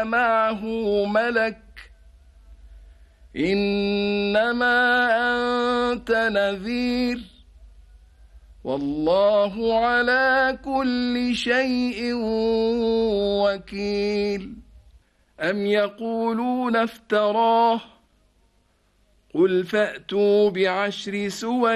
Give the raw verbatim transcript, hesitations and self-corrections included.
معه ملك إنما أنت نذير والله على كل شيء وكيل. أم يقولون افتراه قل فأتوا بعشر سور